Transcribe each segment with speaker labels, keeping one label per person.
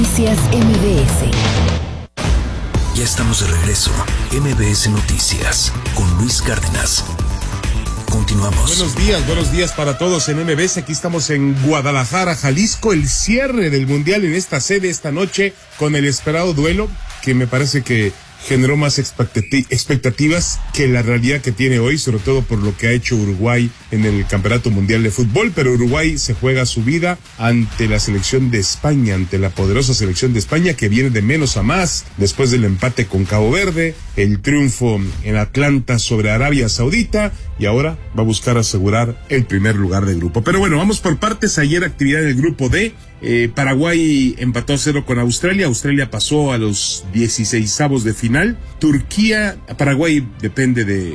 Speaker 1: Noticias MBS.
Speaker 2: Ya estamos de regreso. MBS Noticias con Luis Cárdenas. Continuamos.
Speaker 3: Buenos días para todos en MBS. Aquí estamos en Guadalajara, Jalisco. El cierre del Mundial en esta sede esta noche con el esperado duelo que me parece que generó más expectativas que la realidad que tiene hoy, sobre todo por lo que ha hecho Uruguay en el Campeonato Mundial de Fútbol. Pero Uruguay se juega su vida ante la selección de España, ante la poderosa selección de España que viene de menos a más después del empate con Cabo Verde, el triunfo en Atlanta sobre Arabia Saudita y ahora va a buscar asegurar el primer lugar del grupo. Pero bueno, vamos por partes. Ayer actividad del grupo D. Paraguay empató a 0 con Australia. Australia pasó a los 16avos de final. Paraguay depende de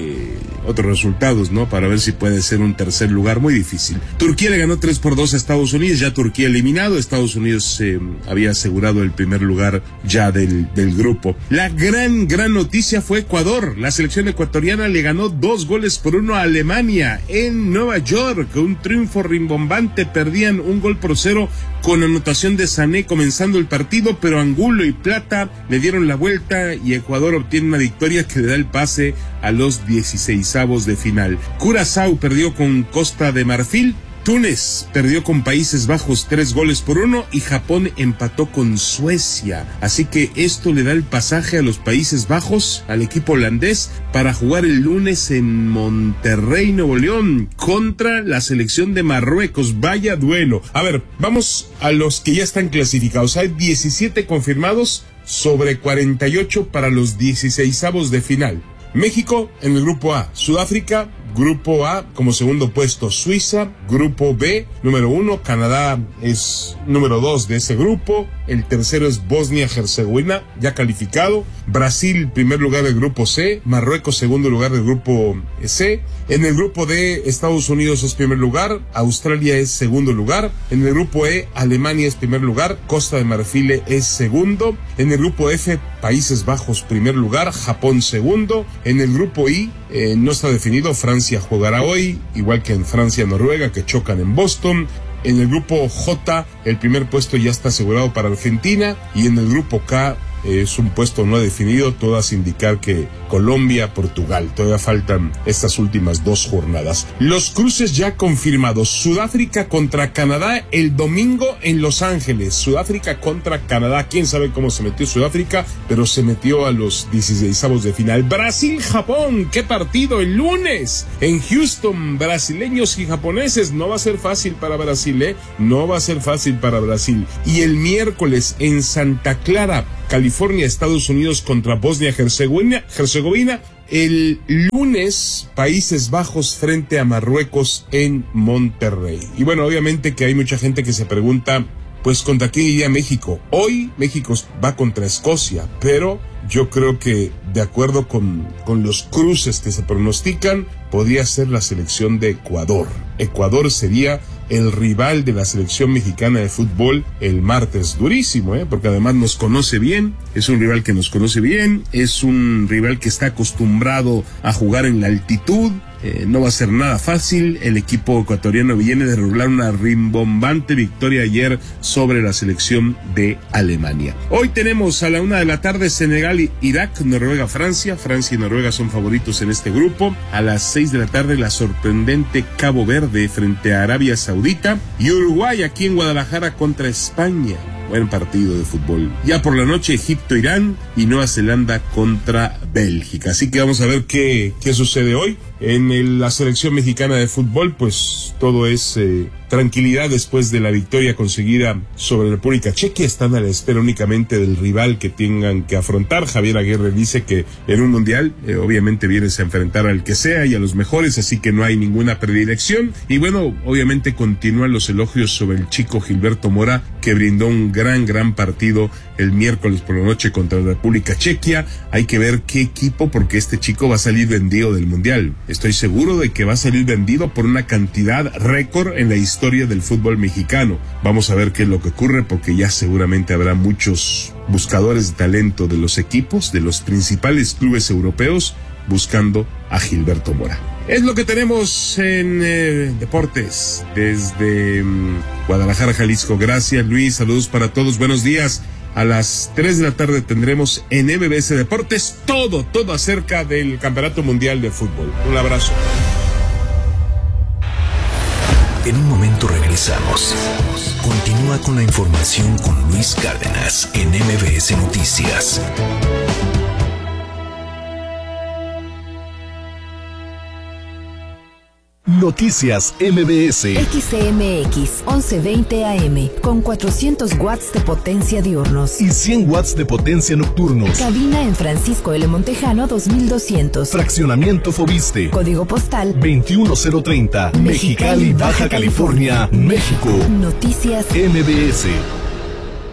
Speaker 3: otros resultados, ¿no? Para ver si puede ser un tercer lugar, muy difícil. Turquía le ganó 3-2 a Estados Unidos, ya Turquía eliminado. Estados Unidos había asegurado el primer lugar ya del grupo. La gran noticia fue Ecuador. La selección ecuatoriana le ganó 2-1 a Alemania en Nueva York. Un triunfo rimbombante, perdían 1-0 con anotación de Sané comenzando el partido, pero Angulo y Plata le dieron la vuelta y Ecuador obtiene una victoria que le da el pase a los 16avos de final. Curazao perdió con Costa de Marfil. Túnez perdió con Países Bajos 3-1 y Japón empató con Suecia. Así que esto le da el pasaje a los Países Bajos, al equipo holandés, para jugar el lunes en Monterrey, Nuevo León, contra la selección de Marruecos. Vaya duelo. A ver, vamos a los que ya están clasificados. Hay 17 confirmados sobre 48 para los 16avos de final. México en el grupo A, Sudáfrica, grupo A como segundo puesto, Suiza, grupo B, número 1, Canadá es número 2 de ese grupo, el tercero es Bosnia-Herzegovina, ya calificado, Brasil primer lugar del grupo C, Marruecos segundo lugar del grupo C, en el grupo D, Estados Unidos es primer lugar, Australia es segundo lugar, en el grupo E, Alemania es primer lugar, Costa de Marfil es segundo, en el grupo F, Países Bajos primer lugar, Japón segundo, en el grupo I, no está definido, Francia jugará hoy, igual que en Francia-Noruega, que chocan en Boston. En el grupo J, el primer puesto ya está asegurado para Argentina, y en el grupo K es un puesto no definido, todas indicar que Colombia, Portugal, todavía faltan estas últimas 2 jornadas. Los cruces ya confirmados: Sudáfrica contra Canadá el domingo en Los Ángeles. Sudáfrica contra Canadá, quién sabe cómo se metió Sudáfrica, pero se metió a los 16avos de final. Brasil-Japón, qué partido el lunes en Houston, brasileños y japoneses. No va a ser fácil para Brasil, no va a ser fácil para Brasil. Y el miércoles en Santa Clara, California, Estados Unidos contra Bosnia-Herzegovina. El lunes, Países Bajos frente a Marruecos en Monterrey. Y bueno, obviamente que hay mucha gente que se pregunta, pues, ¿contra quién iría México? Hoy México va contra Escocia, pero yo creo que de acuerdo con los cruces que se pronostican, podría ser la selección de Ecuador. Ecuador sería el rival de la selección mexicana de fútbol el martes. Durísimo, porque además nos conoce bien, es un rival que nos conoce bien, es un rival que está acostumbrado a jugar en la altitud. No va a ser nada fácil. El equipo ecuatoriano viene de lograr una rimbombante victoria ayer sobre la selección de Alemania. Hoy tenemos a la 1:00 p.m. Senegal, Irak, Noruega, Francia. Francia y Noruega son favoritos en este grupo. A las 6:00 p.m. la sorprendente Cabo Verde frente a Arabia Saudita. Y Uruguay aquí en Guadalajara contra España. Buen partido de fútbol. Ya por la noche, Egipto, Irán y Nueva Zelanda contra Bélgica. Así que vamos a ver qué sucede hoy. En la selección mexicana de fútbol, pues todo es tranquilidad después de la victoria conseguida sobre la República Checa. Están a la espera únicamente del rival que tengan que afrontar. Javier Aguirre dice que en un mundial obviamente vienes a enfrentar al que sea y a los mejores, así que no hay ninguna predilección. Y bueno, obviamente continúan los elogios sobre el chico Gilberto Mora, que brindó un gran partido el miércoles por la noche contra la República Checa. Hay que ver qué equipo, porque este chico va a salir vendido del mundial. Estoy seguro de que va a salir vendido por una cantidad récord en la historia del fútbol mexicano. Vamos a ver qué es lo que ocurre, porque ya seguramente habrá muchos buscadores de talento de los equipos, de los principales clubes europeos, buscando a Gilberto Mora. Es lo que tenemos en deportes desde Guadalajara, Jalisco. Gracias, Luis. Saludos para todos. Buenos días. A las 3 de la tarde tendremos en MBS Deportes todo acerca del Campeonato Mundial de Fútbol. Un abrazo.
Speaker 2: En un momento regresamos. Continúa con la información con Luis Cárdenas en MBS Noticias.
Speaker 1: Noticias MBS.
Speaker 4: XCMX 1120 AM con 400 watts de potencia diurnos
Speaker 1: y 100 watts de potencia nocturnos.
Speaker 4: Cabina en Francisco L. Montejano 2200.
Speaker 1: Fraccionamiento Fobiste.
Speaker 4: Código postal
Speaker 1: 21030. Mexicali, Baja California, México.
Speaker 4: Noticias
Speaker 1: MBS.